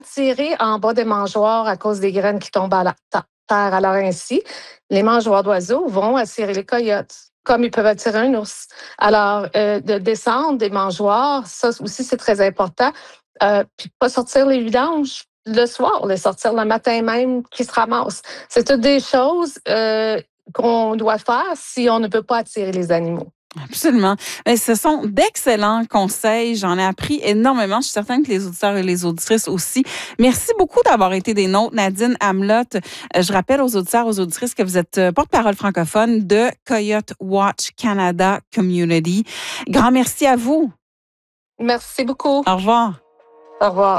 tirer en bas des mangeoires à cause des graines qui tombent à la terre. Alors ainsi, les mangeoires d'oiseaux vont attirer les coyotes, comme ils peuvent attirer un ours. Alors, de descendre des mangeoires, ça aussi, c'est très important. Puis pas sortir les vidanges le soir, les sortir le matin même qui se ramassent. C'est toutes des choses qu'on doit faire si on ne peut pas attirer les animaux. Absolument. Mais ce sont d'excellents conseils. J'en ai appris énormément. Je suis certaine que les auditeurs et les auditrices aussi. Merci beaucoup d'avoir été des nôtres, Nadine Amelot. Je rappelle aux auditeurs, aux auditrices que vous êtes porte-parole francophone de Coyote Watch Canada Community. Grand merci à vous. Merci beaucoup. Au revoir. Au revoir.